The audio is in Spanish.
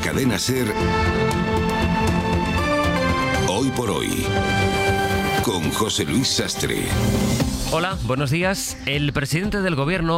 Cadena SER. Hoy por hoy, con José Luis Sastre. Hola, buenos días. El presidente del Gobierno